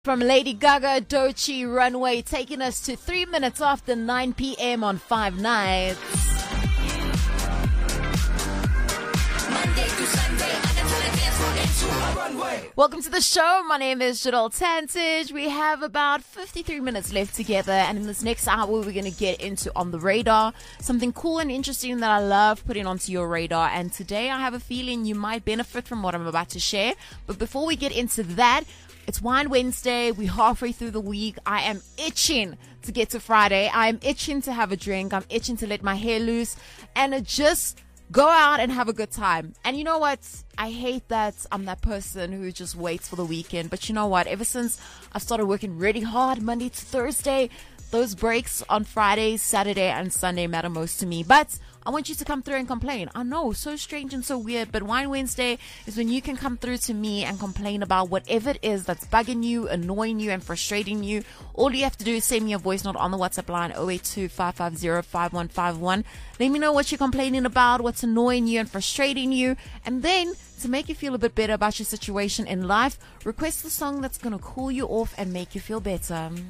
From Lady Gaga, Doechii, Runway, taking us to 3 minutes after 9 p.m. on 5 Nights. Monday to Sunday, I can turn a dance floor into a runway. Welcome to the show. My name is Janelle Tantich. We have about 53 minutes left together, and in this next hour, we're going to get into On the Radar, something cool and interesting that I love putting onto your radar. And today, I have a feeling you might benefit from what I'm about to share. But before we get into that, it's Wine Wednesday. We're halfway through the week. I am itching to get to Friday. I'm itching to have a drink. I'm itching to let my hair loose and just go out and have a good time. And you know what? I hate that I'm that person who just waits for the weekend. But you know what? Ever since I've started working really hard Monday to Thursday, those breaks on Friday, Saturday, and Sunday matter most to me. But I want you to come through and complain. I know, so strange and so weird, but Wine Wednesday is when you can come through to me and complain about whatever it is that's bugging you, annoying you, and frustrating you. All you have to do is send me a voice note on the WhatsApp line 082-550-5151. Let me know what you're complaining about, what's annoying you and frustrating you, and then to make you feel a bit better about your situation in life, request the song that's going to cool you off and make you feel better.